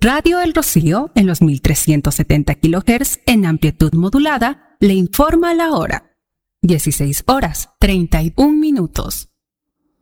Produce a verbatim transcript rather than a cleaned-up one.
Radio El Rocío, en los mil trescientos setenta kilohertz en amplitud modulada, le informa la hora. dieciséis horas, treinta y un minutos.